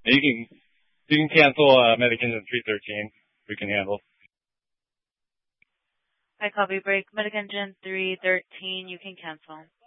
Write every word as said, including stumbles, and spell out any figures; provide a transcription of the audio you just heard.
You can you can cancel uh, Medic Engine three thirteen. We can handle. I copy break. Medic Engine three thirteen, you can cancel.